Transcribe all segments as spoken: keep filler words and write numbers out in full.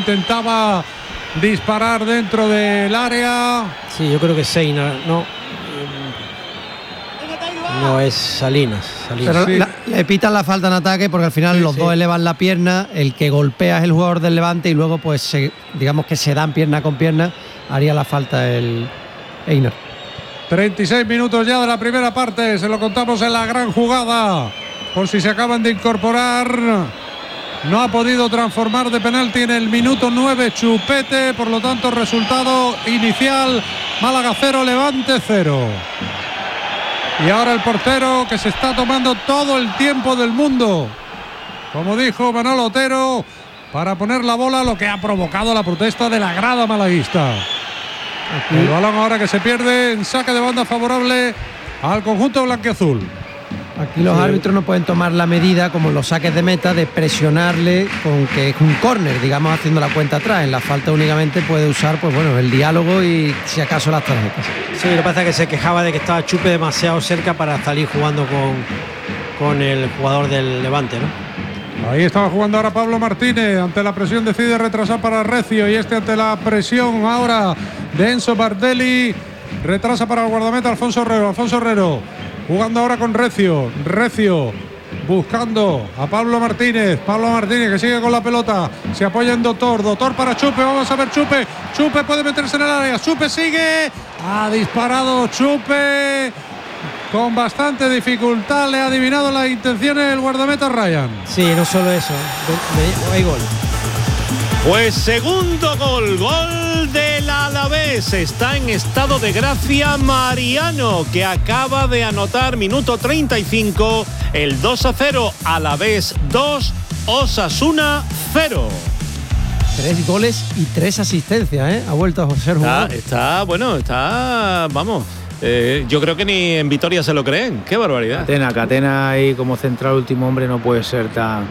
intentaba disparar dentro del área. Sí, yo creo que Seina, no. No es Salinas. Salinas. Pero Sí. la, le pitan la falta en ataque porque al final Sí, los sí. dos elevan la pierna, el que golpea es el jugador del Levante y luego pues se, digamos que se dan pierna con pierna, haría la falta el Einar. treinta y seis minutos ya de la primera parte, se lo contamos en la gran jugada, por si se acaban de incorporar. No ha podido transformar de penalti en el minuto nueve Chupete, por lo tanto resultado inicial Málaga cero, Levante cero. Y ahora el portero que se está tomando todo el tiempo del mundo, como dijo Manolo Otero, para poner la bola, lo que ha provocado la protesta de la grada malaguista. Aquí, El balón ahora que se pierde en saque de banda favorable al conjunto blanquiazul. aquí los Sí. árbitros no pueden tomar la medida como en los saques de meta de presionarle con que es un córner, digamos haciendo la cuenta atrás. En la falta únicamente puede usar pues bueno el diálogo y si acaso las tarjetas. Sí, lo que pasa es que se quejaba de que estaba Chupe demasiado cerca para salir jugando con, con el jugador del Levante, ¿no? Ahí estaba jugando ahora Pablo Martínez, ante la presión decide retrasar para Recio, y este ante la presión ahora de Enzo Bardelli retrasa para el guardameta Alfonso Herrero. Alfonso Herrero jugando ahora con Recio, Recio buscando a Pablo Martínez, Pablo Martínez que sigue con la pelota, se apoya en Doctor, Doctor para Chupe, vamos a ver Chupe, Chupe puede meterse en el área, Chupe sigue, ha disparado Chupe con bastante dificultad, le ha adivinado las intenciones el guardameta Ryan. Sí, no solo eso. De- de- hay gol. Pues segundo gol, gol del Alavés. Está en estado de gracia Mariano, que acaba de anotar minuto treinta y cinco, el dos a cero, Alavés dos, Osasuna cero. Tres goles y tres asistencias, ¿eh? Ha vuelto a ser Está, jugador. está, bueno, está, vamos, eh, yo creo que ni en Vitoria se lo creen. Qué barbaridad. Catena, Catena ahí como central último hombre no puede ser tan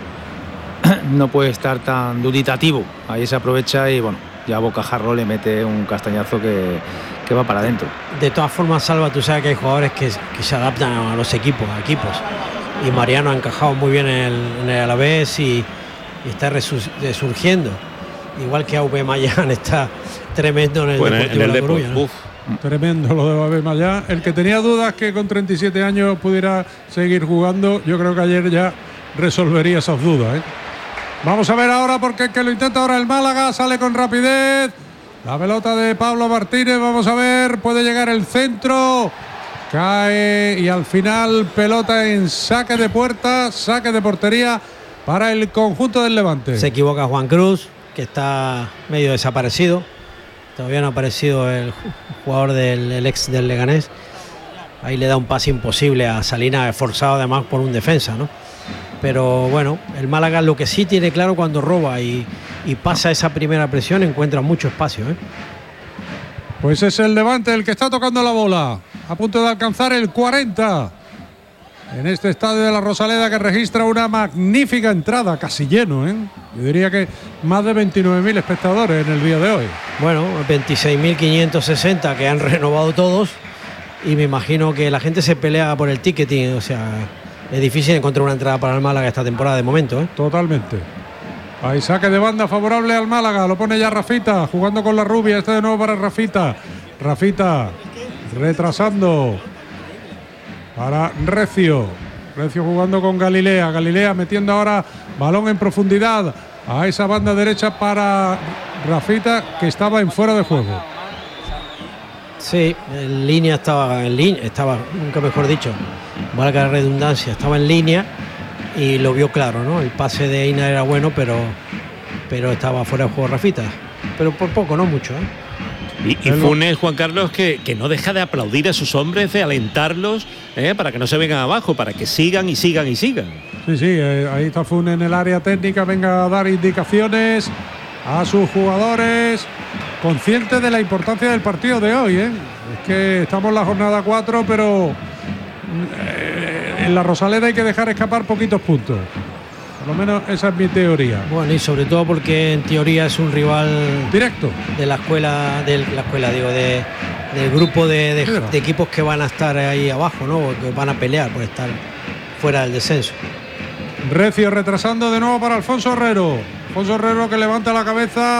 no puede estar tan duditativo. Ahí se aprovecha y bueno, ya Bocajarro le mete un castañazo que, que va para adentro. De todas formas, Salva, tú sabes que hay jugadores que, que se adaptan a los equipos, a equipos. Y Mariano ha encajado muy bien en el, en el Alavés y, y está resu- resurgiendo. Igual que Aupe Mayán está tremendo en el Bueno, Deportivo en el La Depor, Coruña, ¿no? uf. Tremendo lo de Babel Mayá. El que tenía dudas que con treinta y siete años pudiera seguir jugando, yo creo que ayer ya resolvería esas dudas, ¿eh? Vamos a ver ahora porque que lo intenta ahora el Málaga, sale con rapidez. La pelota de Pablo Martínez, vamos a ver, puede llegar el centro. Cae y al final pelota en saque de puerta, saque de portería para el conjunto del Levante. Se equivoca Juan Cruz, que está medio desaparecido. Todavía no ha aparecido el jugador del el ex del Leganés. Ahí le da un pase imposible a Salinas, forzado además por un defensa, ¿no? Pero bueno, el Málaga lo que sí tiene claro cuando roba y, y pasa esa primera presión, encuentra mucho espacio, ¿eh? Pues es el Levante el que está tocando la bola, a punto de alcanzar el cuarenta. En este estadio de la Rosaleda, que registra una magnífica entrada, casi lleno, ¿eh? Yo diría que más de veintinueve mil espectadores en el día de hoy. Bueno, veintiséis mil quinientos sesenta que han renovado todos y me imagino que la gente se pelea por el ticketing, o sea, es difícil encontrar una entrada para el Málaga esta temporada de momento, ¿eh? Totalmente. Hay saque de banda favorable al Málaga, lo pone ya Rafita, jugando con la rubia, este de nuevo para Rafita. Rafita retrasando para Recio. Recio jugando con Galilea. Galilea metiendo ahora balón en profundidad a esa banda derecha para Rafita, que estaba en fuera de juego. Sí, en línea estaba, en línea, estaba, nunca mejor dicho, valga la redundancia, estaba en línea y lo vio claro, ¿no? El pase de Einar era bueno, pero, pero estaba fuera de juego Rafita. Pero por poco, no mucho, ¿eh? Y, y Funes, Juan Carlos, que, que no deja de aplaudir a sus hombres, de alentarlos, ¿eh? Para que no se vengan abajo, para que sigan y sigan y sigan. Sí, sí, eh, ahí está Funes en el área técnica, venga a dar indicaciones a sus jugadores, consciente de la importancia del partido de hoy, ¿eh? Es que estamos en la jornada cuatro, pero eh, en la Rosaleda hay que dejar escapar poquitos puntos. Por lo menos esa es mi teoría. Bueno, y sobre todo porque en teoría es un rival Directo. de la escuela, de la escuela, digo, de, del grupo de, de, de equipos que van a estar ahí abajo, ¿no? Que van a pelear por estar fuera del descenso. Recio retrasando de nuevo para Alfonso Herrero. Alfonso Herrero que levanta la cabeza.